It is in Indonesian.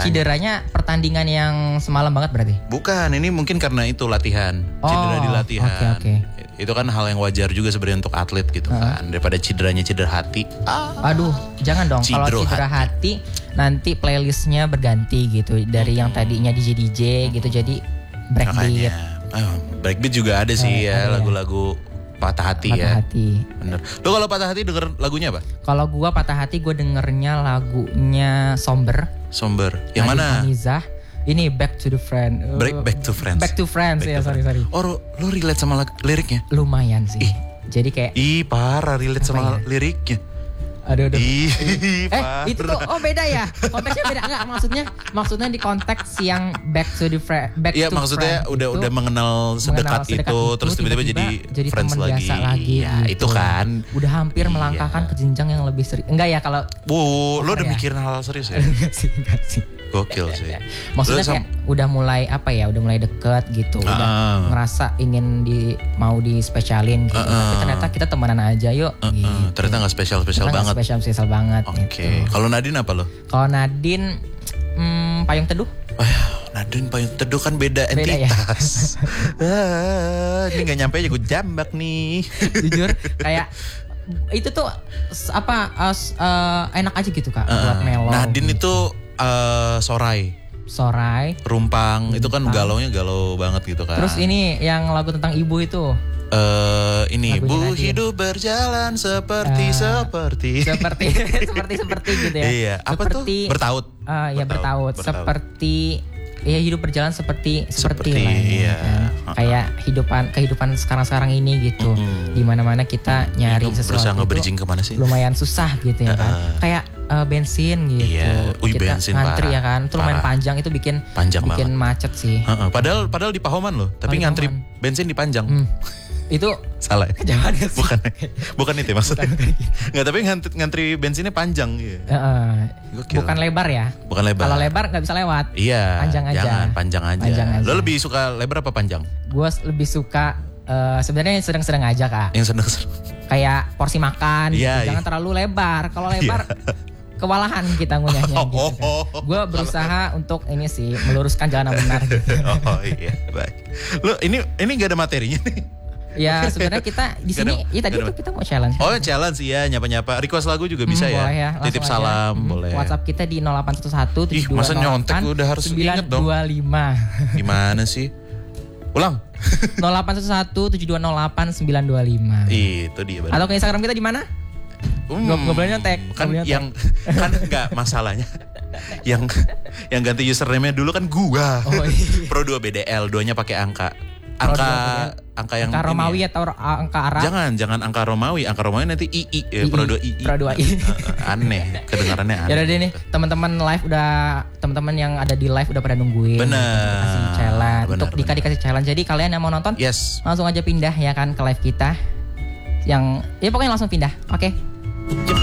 Cederanya pertandingan yang semalam banget berarti? Bukan, ini mungkin karena itu latihan. Cedera di latihan. Oke. Itu kan hal yang wajar juga sebenarnya untuk atlet gitu kan. Daripada cederanya cedera hati. Aduh, jangan dong. Kalau Cidro cedera hati nanti playlistnya berganti gitu. Dari yang tadinya DJ gitu jadi breakbeat. Breakbeat juga ada sih ya, lagu-lagu patah hati ya. Hati. Bener. Lo kalau patah hati denger lagunya apa? Kalau gua patah hati gue dengernya lagunya Somber. Yang mana? Anizah. Ini Back to the Friend. Back to Friends. Back to Friends ya, sorry. Oh, lo relate sama liriknya? Lumayan sih. Jadi kayak parah relate sama liriknya. Aduh. Parah. Itu tuh beda ya. Konteksnya beda enggak? Maksudnya di konteks yang Back to the Friend. Iya, maksudnya udah mengenal sedekat itu terus tiba-tiba jadi friends teman lagi. Biasa lagi. Ya, gitu. itu kan. Udah hampir melangkahkan ke jenjang yang lebih serius. Enggak ya kalau lo udah mikirin hal serius ya? Enggak sih. Gokil sih. Maksudnya kayak udah mulai udah mulai deket gitu. Udah ngerasa ingin mau dispesialin gitu. Tapi ternyata kita temenan aja yuk. Gitu. Ternyata gak spesial-spesial banget. Spesial banget. Oke. Gitu. Kalau Nadine apa lo? Kalau Nadine Payung Teduh. Nadine Payung Teduh kan beda entitas. Ya? Ini gak nyampe aja gue jambak nih. Jujur kayak itu tuh enak aja gitu Kak buat melo. Nadine itu Sorai, Rumpang, itu kan galau banget gitu kan. Terus ini yang lagu tentang ibu itu. Ini Bu hidup berjalan seperti gitu ya. Iya, apa tuh? Bertaut. Bertaut. Seperti hidup berjalan seperti lah. Iya. Kan? Kayak kehidupan sekarang ini gitu. Di mana-mana kita nyari sesuatu. Berusaha nge-bridging kemana sih? Lumayan susah gitu ya kan. Kayak bensin gitu. Iya. Kita bensin ngantri parah. Ya kan. Itu lumayan panjang, itu bikin macet sih. Padahal di Pahoman loh, tapi ngantri bensin di Panjang. Itu salah. Jangan ya. Bukan itu maksudnya. Enggak, tapi ngantri bensinnya panjang ya. Bukan lebar ya. Bukan lebar. Kalau lebar enggak bisa lewat. Iya. Panjang aja. Jangan, panjang aja. Lo lebih suka lebar apa panjang? Gue lebih suka sebenarnya sedang-sedang aja Kak. Yang sedang. Kayak porsi makan gitu. Jangan terlalu lebar. Kalau lebar kewalahan kita ngunyahnya gitu kan. Gue berusaha untuk ini sih meluruskan jalan yang benar gitu. Oh iya, baik. Lo ini enggak ada materinya nih. Ya sebenarnya kita di sini tadi tuh kita mau challenge. Oh challenge ya, nyapa-nyapa. Request lagu juga bisa ya. Boleh ya. Titip salam boleh. WhatsApp kita di 0811 7208 masa nyontek udah harus inget dong. 925. Gimana sih? Ulang. 0811 7208 925. Itu dia. Bener. Atau ke Instagram kita di mana? Gak boleh nyontek. Kan enggak masalahnya. Yang ganti username-nya dulu kan gua. Oh, iya. Pro 2 BDL, 2-nya pakai angka yang angka Romawi atau angka Arab? Jangan angka Romawi nanti II ya, Pro 2 II. Aneh, kedengarannya aneh. Ya udah deh nih, teman-teman yang ada di live udah pada nungguin. Bener. Kasih challenge. Untuk dikasih challenge. Jadi kalian yang mau nonton, langsung aja pindah ya kan ke live kita. Yang pokoknya langsung pindah. Oke.